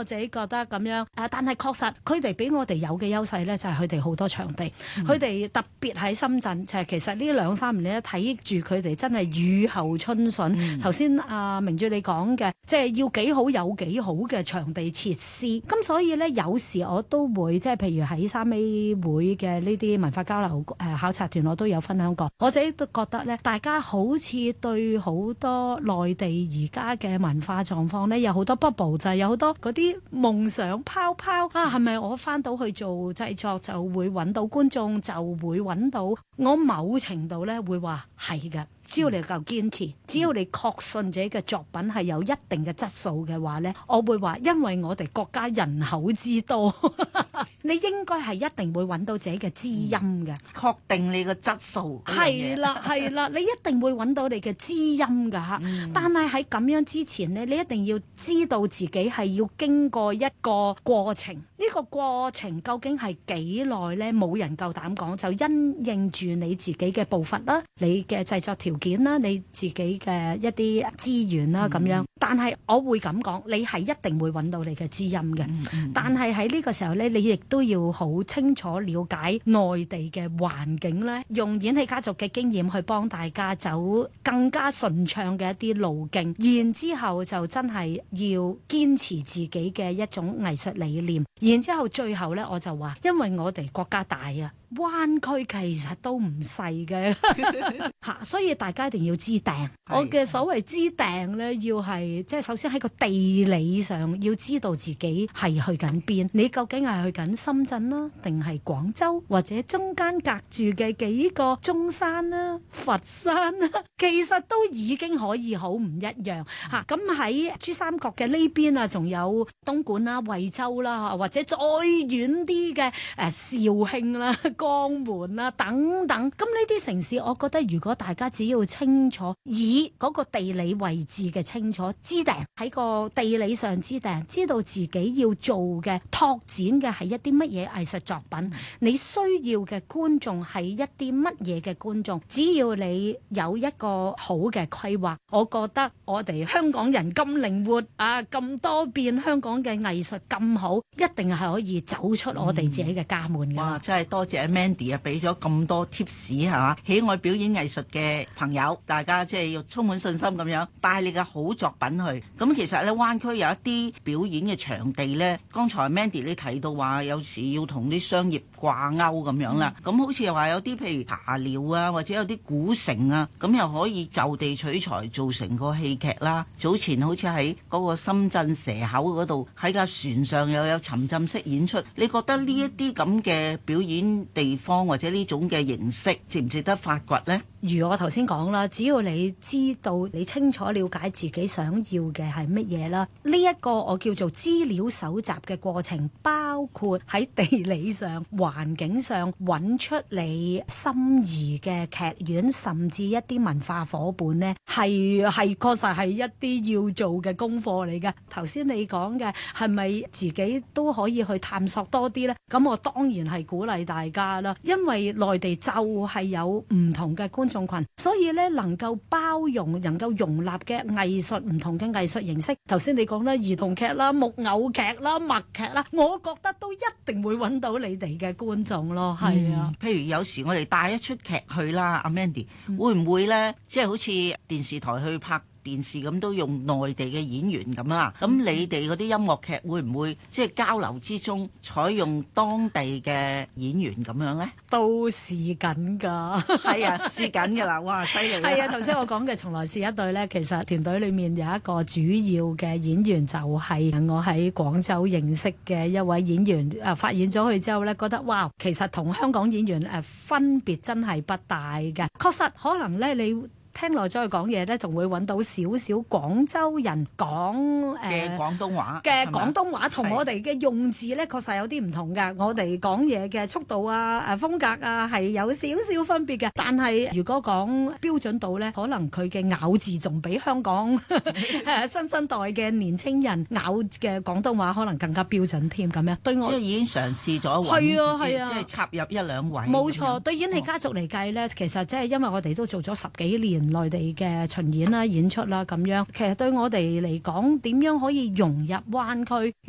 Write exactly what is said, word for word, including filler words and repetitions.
我自己覺得咁樣。誒，但係確實佢哋俾我哋有嘅優勢咧，就係佢哋好多場地，佢哋、嗯、特別喺深圳，就係、是、其實呢兩三年咧睇住佢哋真係雨後春筍。頭先阿明珠你講嘅，即係要幾好有幾好嘅場地設施。咁所以咧，有時我都會即係譬如喺三 A 會嘅呢啲文化交流誒、呃、考察團，我都有分享過。我自己都覺得咧，大家好似對好多內地而家嘅文化狀況咧，有好多 bubble， 就係有好多嗰啲夢想泡泡啊，係咪我翻到去做製作就會揾到觀眾，就會揾到我？某程度咧會話係㗎。只要你夠堅持，只要你確信自己嘅作品係有一定嘅質素嘅話呢，我會話，因為我哋國家人口之多，你應該係一定會揾到自己嘅知音嘅。 確定你嘅質素係啦係啦，你一定會揾到你嘅知音㗎嚇。嗯、但係喺咁樣之前呢，你一定要知道自己係要經過一個過程。呢、呢個過程究竟係幾耐呢？冇人夠膽講，就因應住你自己嘅步伐啦，你嘅製作條件啦，你自己嘅一啲資源啦咁樣。但係我會咁講，你係一定會揾到你嘅知音嘅。嗯嗯、但係喺呢個時候呢，你亦都要好清楚了解內地嘅環境呢，用演戲家族嘅經驗去幫大家走更加順暢嘅一啲路徑，然之後就真係要堅持自己嘅一種藝術理念。然之後最後呢，我就話，因為我哋國家大啊，灣區其實都唔細嘅嚇，所以大家一定要知定。我嘅所謂知定呢，要係即係首先喺個地理上要知道自己係去緊邊。你究竟係去緊深圳啦，定係廣州，或者中間隔住嘅幾個中山啦、佛山啦，其實都已經可以好唔一樣嚇。咁喺珠三角嘅呢邊啊，仲有東莞啦、惠州啦，或者再遠啲嘅誒肇慶啦、江門啦等等，咁呢啲城市，我覺得如果大家只要清楚，以嗰個地理位置嘅清楚，知定喺個地理上知定，知道自己要做嘅拓展嘅係一啲乜嘢藝術作品，你需要嘅觀眾係一啲乜嘢嘅觀眾，只要你有一個好嘅規劃，我覺得我哋香港人咁靈活啊，咁多變，香港嘅藝術咁好，一定係可以走出我哋自己嘅家門嘅。 哇！真係多謝 Mandy 啊，俾咗咁多 tips 係嘛，喜愛表演藝術嘅朋友，大家即係要充滿信心咁樣帶你嘅好作品去。咁其實咧，灣區有一啲表演嘅場地咧，剛才 Mandy 你提到話有時要同啲商業掛鈎咁樣啦。咁、嗯、好似又話有啲譬如茶寮啊，或者有啲古城啊，咁又可以就地取材做成個戲劇啦。早前好似喺嗰個深圳蛇口嗰度，喺架船上又有沉浸式演出。你覺得呢一啲咁嘅表演地方或者呢種嘅形式值唔值得發掘呢？ 如我頭先講啦，只要你知道你清楚了解自己想要嘅係乜嘢啦，呢一個我叫做資料搜集嘅過程，包括喺地理上、環境上揾出你心儀嘅劇院，甚至一啲文化夥伴呢，係係確實係一啲要做嘅功課嚟嘅。頭先你講嘅係咪自己都可以去探索多啲呢？咁我當然係鼓勵大家啦，因為內地就係有唔同嘅觀眾群，所以咧能夠包容、能夠容納嘅藝術唔同嘅藝術形式。頭先你講啦，兒童劇啦、木偶劇啦、默劇啦，我覺得都一定會揾到你哋嘅觀眾咯。係啊、嗯， 譬如有時我哋帶一出劇去啦，阿 Mandy、嗯、會唔會咧，即係好似電視台去拍電視咁都用內地嘅演員咁啦，咁你哋嗰啲音樂劇會唔會即係交流之中採用當地嘅演員咁樣呢？ 都試緊㗎， 係啊，試緊㗎啦，哇，犀利！ 係啊，頭先我講嘅從來是一對呢，其實團隊裡面有一個主要嘅演員就係我喺廣州認識嘅一位演員，誒發現咗佢之後呢，覺得哇，其實同香港演員誒分別真係不大嘅，確實可能呢你。聽落咗佢講嘢咧，仲會揾到少少廣州人講嘅廣東話嘅廣東話，同我哋嘅用字咧確實有啲唔同㗎。我哋講嘢嘅速度啊、誒風格啊係有少少分別嘅。但係如果講標準度咧，可能佢嘅咬字仲比香港新生代嘅年青人咬嘅廣東話可能更加標準添咁樣。對我即係已經嘗試咗， 係啊係啊， 即係插入一兩位。 冇錯，對演戲家族嚟計咧，其實即係因為我哋都做咗十幾年。內地嘅巡演啦、演出啦咁樣，其實對我哋嚟講，點樣可以融入灣區？